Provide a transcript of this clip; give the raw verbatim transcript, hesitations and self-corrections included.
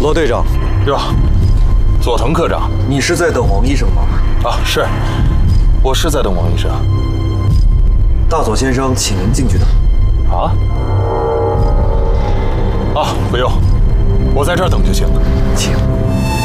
罗队长。 哟，佐藤科长， 你是在等王医生吗？ 啊，是，我是在等王医生。 大佐先生，请您进去等。 啊？啊，不用，我在这儿等就行了。 请。